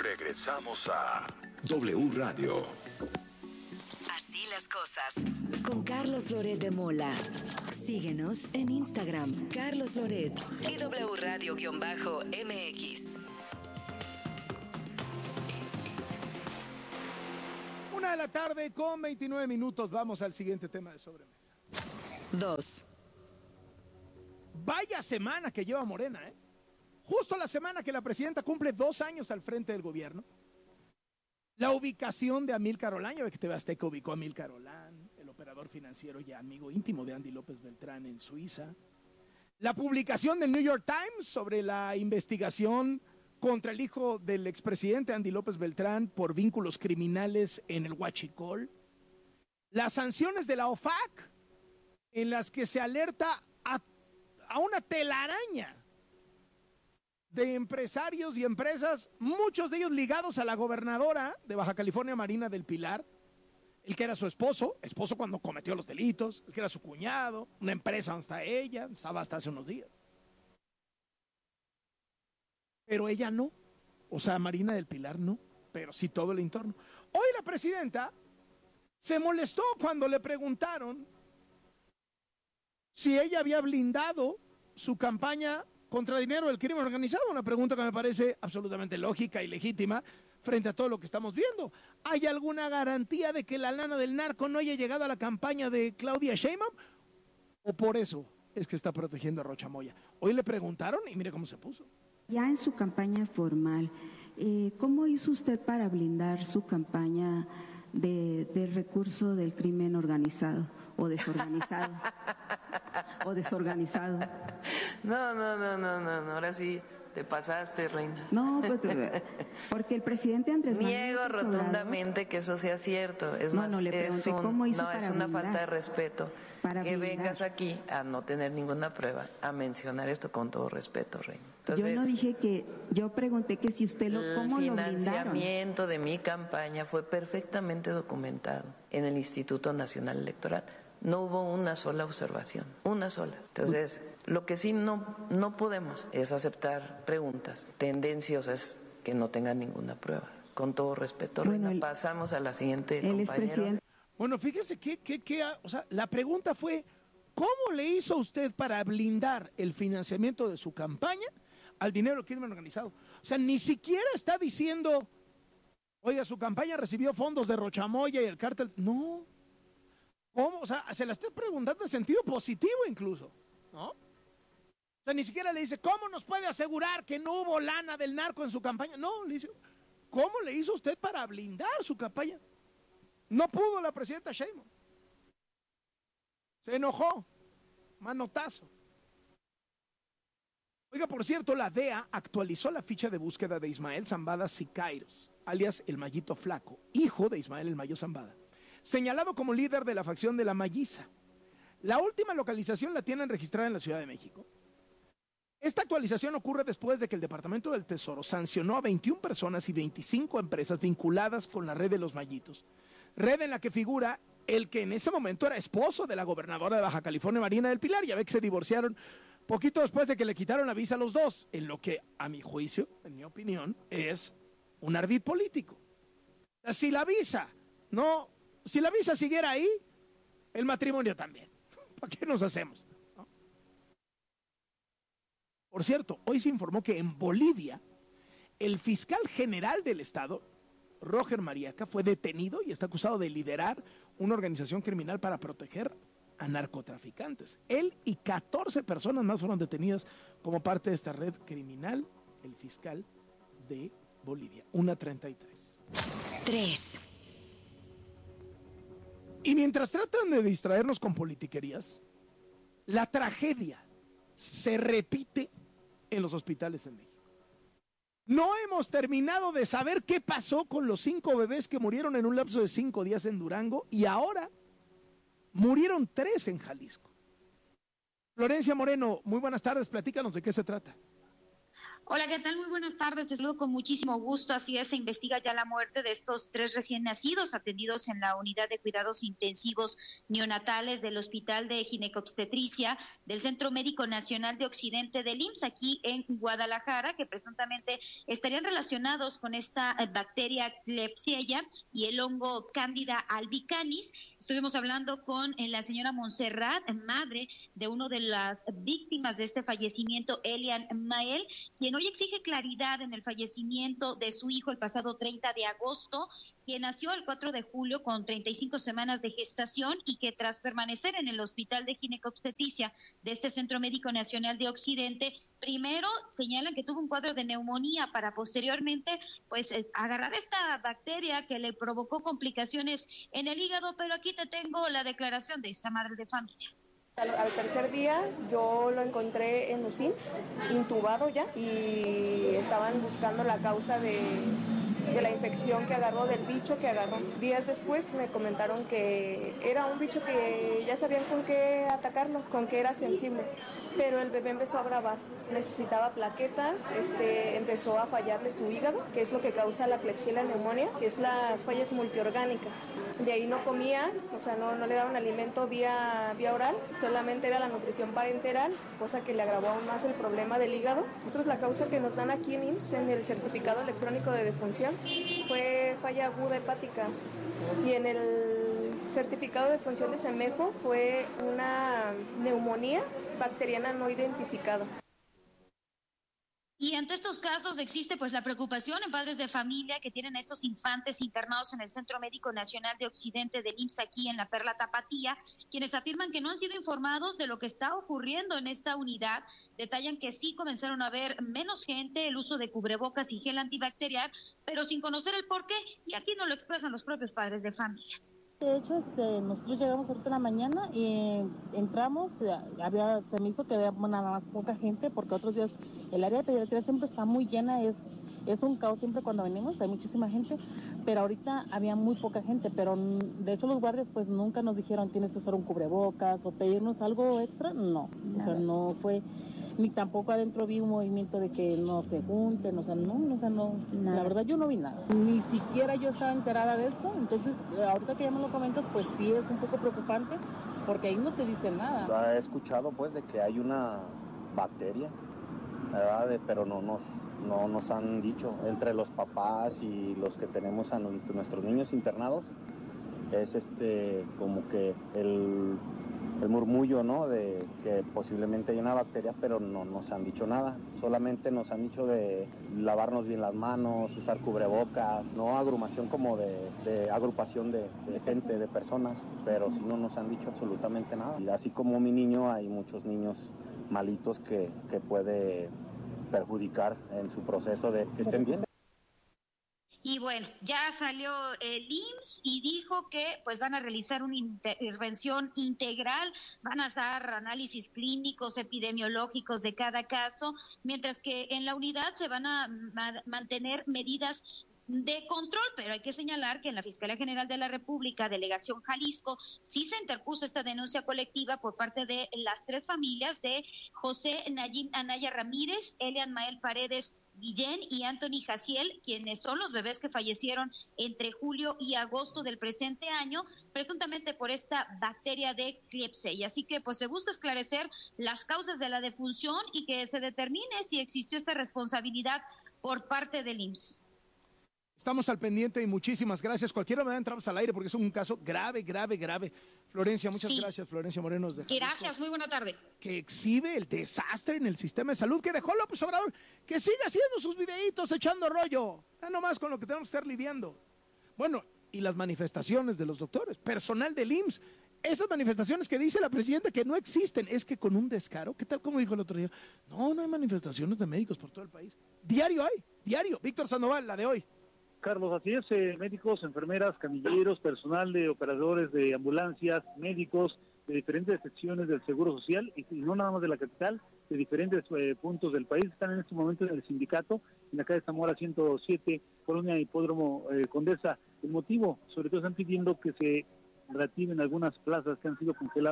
Regresamos a W Radio. Así las cosas. Con Carlos Loret de Mola. Síguenos en Instagram, Carlos Loret y W Radio-MX. 1:29 p.m. Vamos al siguiente tema de sobremesa. 2. Vaya semana que lleva Morena, ¿eh? Justo la semana que la presidenta cumple 2 años al frente del gobierno. La ubicación de Amílcar Olán, ya ve que TV Azteca ubicó a Amílcar Olán, el operador financiero y amigo íntimo de Andy López Beltrán en Suiza. La publicación del New York Times sobre la investigación contra el hijo del expresidente Andy López Beltrán por vínculos criminales en el Huachicol. Las sanciones de la OFAC, en las que se alerta a una telaraña de empresarios y empresas, muchos de ellos ligados a la gobernadora de Baja California, Marina del Pilar, el que era su esposo cuando cometió los delitos, el que era su cuñado, una empresa donde está ella, estaba hasta hace unos días. Pero ella no, o sea, Marina del Pilar no, pero sí todo el entorno. Hoy la presidenta se molestó cuando le preguntaron si ella había blindado su campaña contra dinero del crimen organizado, una pregunta que me parece absolutamente lógica y legítima frente a todo lo que estamos viendo. ¿Hay alguna garantía de que la lana del narco no haya llegado a la campaña de Claudia Sheinbaum? ¿O por eso es que está protegiendo a Rocha Moya? Hoy le preguntaron y mire cómo se puso. Ya en su campaña formal, ¿cómo hizo usted para blindar su campaña del recurso del crimen organizado o desorganizado? ¿O desorganizado? No, ahora sí te pasaste, reina. No, pues, porque el presidente Andrés Manuel Niego rotundamente que eso sea cierto. Es más, es una falta de respeto que vengas aquí a no tener ninguna prueba, a mencionar esto con todo respeto, reina. Entonces, yo no dije que, yo pregunté que si usted ¿cómo lo blindaron? El financiamiento de mi campaña fue perfectamente documentado en el Instituto Nacional Electoral. No hubo una sola observación, una sola. Entonces, lo que sí no podemos es aceptar preguntas tendenciosas que no tengan ninguna prueba. Con todo respeto, Reina, pasamos a la siguiente, compañero. Bueno, fíjese o sea, la pregunta fue, ¿cómo le hizo usted para blindar el financiamiento de su campaña al dinero del crimen organizado? O sea, ni siquiera está diciendo, oiga, su campaña recibió fondos de Rocha Moya y el cártel. No. ¿Cómo? O sea, se la estoy preguntando en sentido positivo incluso, ¿no? O sea, ni siquiera le dice, ¿cómo nos puede asegurar que no hubo lana del narco en su campaña? No, le dice, ¿cómo le hizo usted para blindar su campaña? No pudo la presidenta Sheinbaum. Se enojó, manotazo. Oiga, por cierto, la DEA actualizó la ficha de búsqueda de Ismael Zambada Siqueiros, alias El Mayito Flaco, hijo de Ismael El Mayo Zambada, señalado como líder de la facción de la Malliza. La última localización la tienen registrada en la Ciudad de México. Esta actualización ocurre después de que el Departamento del Tesoro sancionó a 21 personas y 25 empresas vinculadas con la red de los Mallitos, red en la que figura el que en ese momento era esposo de la gobernadora de Baja California, Marina del Pilar. Ya ve que se divorciaron poquito después de que le quitaron la visa a los dos, en lo que, a mi juicio, en mi opinión, es un ardid político. Si la visa siguiera ahí, el matrimonio también. ¿Para qué nos hacemos? ¿No? Por cierto, hoy se informó que en Bolivia, el fiscal general del estado, Roger Mariaca, fue detenido y está acusado de liderar una organización criminal para proteger a narcotraficantes. Él y 14 personas más fueron detenidas como parte de esta red criminal, el fiscal de Bolivia. 1:33. 3. Y mientras tratan de distraernos con politiquerías, la tragedia se repite en los hospitales en México. No hemos terminado de saber qué pasó con los 5 bebés que murieron en un lapso de 5 días en Durango y ahora murieron 3 en Jalisco. Florencia Moreno, muy buenas tardes, platícanos de qué se trata. Hola, ¿qué tal? Muy buenas tardes. Te saludo con muchísimo gusto. Así es, se investiga ya la muerte de estos 3 recién nacidos atendidos en la unidad de cuidados intensivos neonatales del Hospital de Ginecobstetricia del Centro Médico Nacional de Occidente del IMSS aquí en Guadalajara, que presuntamente estarían relacionados con esta bacteria Klebsiella y el hongo Candida albicans. Estuvimos hablando con la señora Montserrat, madre de una de las víctimas de este fallecimiento, Elian Mael, quien hoy exige claridad en el fallecimiento de su hijo el pasado 30 de agosto, quien nació el 4 de julio con 35 semanas de gestación y que tras permanecer en el Hospital de Ginecobstetricia de este Centro Médico Nacional de Occidente, primero señalan que tuvo un cuadro de neumonía para posteriormente pues agarrar esta bacteria que le provocó complicaciones en el hígado, pero aquí te tengo la declaración de esta madre de familia. Al tercer día yo lo encontré en UCIN, intubado ya, y estaban buscando la causa de la infección que agarró, del bicho que agarró. Días después me comentaron que era un bicho que ya sabían con qué atacarlo, con qué era sensible, pero el bebé empezó a agravar, necesitaba plaquetas, empezó a fallarle su hígado, que es lo que causa la Klebsiella neumonía, que es las fallas multiorgánicas. De ahí no comía, o sea, no le daban alimento vía oral, solamente era la nutrición parenteral, cosa que le agravó aún más el problema del hígado. Nosotros la causa que nos dan aquí en IMSS, en el certificado electrónico de defunción, fue falla aguda hepática, y en el certificado de función de CEMEFO fue una neumonía bacteriana no identificada. Y ante estos casos existe pues la preocupación en padres de familia que tienen a estos infantes internados en el Centro Médico Nacional de Occidente del IMSS aquí en la Perla Tapatía, quienes afirman que no han sido informados de lo que está ocurriendo en esta unidad. Detallan que sí comenzaron a ver menos gente, el uso de cubrebocas y gel antibacterial, pero sin conocer el porqué, y aquí no lo expresan los propios padres de familia. De hecho, nosotros llegamos ahorita en la mañana y entramos, se me hizo que había nada más poca gente, porque otros días el área de pediatría siempre está muy llena, es un caos siempre cuando venimos, hay muchísima gente, pero ahorita había muy poca gente, pero de hecho los guardias pues nunca nos dijeron tienes que usar un cubrebocas o pedirnos algo extra, no, o sea, no fue, ni tampoco adentro vi un movimiento de que no se junten, o sea, no, la verdad yo no vi nada, ni siquiera yo estaba enterada de esto, entonces ahorita que ya me lo comentas, pues sí es un poco preocupante, porque ahí no te dicen nada. He escuchado pues de que hay una bacteria, ¿verdad? Pero no nos han dicho, entre los papás y los que tenemos a nuestros niños internados, es como que el murmullo, ¿no? De que posiblemente hay una bacteria, pero no nos han dicho nada. Solamente nos han dicho de lavarnos bien las manos, usar cubrebocas, no agrupación como de agrupación de gente, de personas, pero sí no nos han dicho absolutamente nada. Y así como mi niño, hay muchos niños malitos que puede perjudicar en su proceso de que estén bien. Y bueno, ya salió el IMSS y dijo que pues van a realizar una intervención integral, van a dar análisis clínicos, epidemiológicos de cada caso, mientras que en la unidad se van a mantener medidas de control, pero hay que señalar que en la Fiscalía General de la República, Delegación Jalisco, sí se interpuso esta denuncia colectiva por parte de las 3 familias de José Nayim Anaya Ramírez, Elian Mael Paredes Guillén y Anthony Jaciel, quienes son los bebés que fallecieron entre julio y agosto del presente año, presuntamente por esta bacteria de Klebsiella. Así que pues se busca esclarecer las causas de la defunción y que se determine si existió esta responsabilidad por parte del IMSS. Estamos al pendiente y muchísimas gracias. Cualquier manera entramos al aire porque es un caso grave. Florencia, muchas gracias. Florencia Moreno. Gracias, muy buena tarde. Que exhibe el desastre en el sistema de salud que dejó López Obrador, que sigue haciendo sus videitos echando rollo. Nomás con lo que tenemos que estar lidiando. Bueno, y las manifestaciones de los doctores, personal del IMSS. Esas manifestaciones que dice la presidenta que no existen, es que con un descaro, ¿qué tal como dijo el otro día? No hay manifestaciones de médicos por todo el país. Diario hay, diario. Víctor Sandoval, la de hoy. Carlos, así es, médicos, enfermeras, camilleros, personal de operadores de ambulancias, médicos de diferentes secciones del Seguro Social y no nada más de la capital, de diferentes puntos del país, están en este momento en el sindicato, en la calle Zamora 107, Colonia Hipódromo Condesa. El motivo, sobre todo están pidiendo que se reactiven algunas plazas que han sido congeladas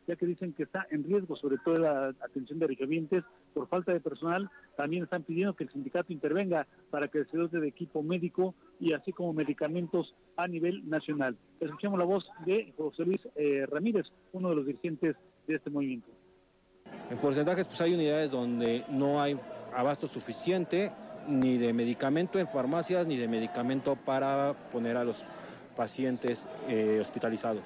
ya que dicen que está en riesgo sobre todo la atención de derechohabientes por falta de personal. También están pidiendo que el sindicato intervenga para que se dote de equipo médico y así como medicamentos a nivel nacional. Escuchemos la voz de José Luis Ramírez, uno de los dirigentes de este movimiento. En porcentajes, pues hay unidades donde no hay abasto suficiente, ni de medicamento en farmacias, ni de medicamento para poner a los pacientes hospitalizados.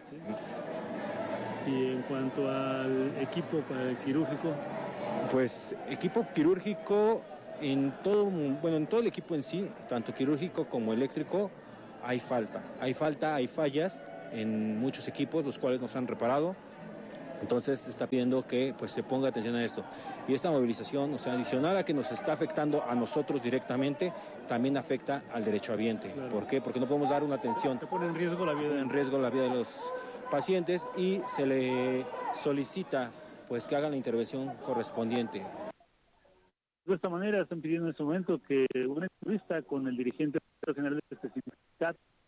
Y en cuanto al equipo para el quirúrgico, pues equipo quirúrgico en todo el equipo en sí, tanto quirúrgico como eléctrico, hay fallas en muchos equipos, los cuales nos han reparado. Entonces se está pidiendo que pues se ponga atención a esto. Y esta movilización, o sea, adicional a que nos está afectando a nosotros directamente, también afecta al derechohabiente. Claro. ¿Por qué? Porque no podemos dar una atención. Se pone en riesgo la vida. Se pone en riesgo la vida de los pacientes y se le solicita pues que hagan la intervención correspondiente. De esta manera están pidiendo en este momento que una entrevista con el dirigente general de este sindicato